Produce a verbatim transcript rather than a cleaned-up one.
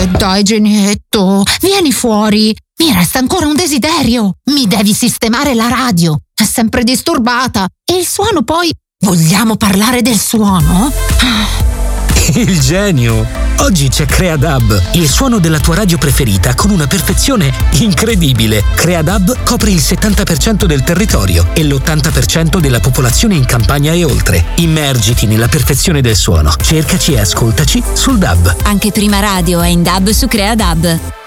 Dai, genietto, vieni fuori. Mi resta ancora un desiderio. Mi devi sistemare la radio. È sempre disturbata. E il suono poi... Vogliamo parlare del suono? Il genio! Oggi c'è CreaDub, il suono della tua radio preferita con una perfezione incredibile. CreaDub copre il settanta per cento del territorio e l'ottanta per cento della popolazione in campagna e oltre. Immergiti nella perfezione del suono. Cercaci e ascoltaci sul D A B. Anche Prima Radio è in D A B su CreaDub.